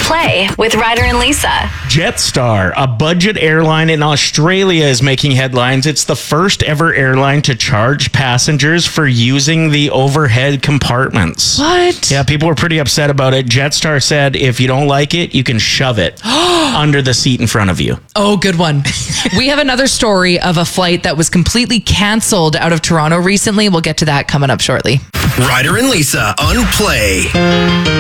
Play with Ryder and Lisa. Jetstar, a budget airline in Australia, is making headlines. It's the first ever airline to charge passengers for using the overhead compartments. What? Yeah, people were pretty upset about it. Jetstar said if you don't like it, you can shove it under the seat in front of you. Oh, good one. We have another story of a flight that was completely canceled out of Toronto recently. We'll get to that coming up shortly. Ryder and Lisa on Play.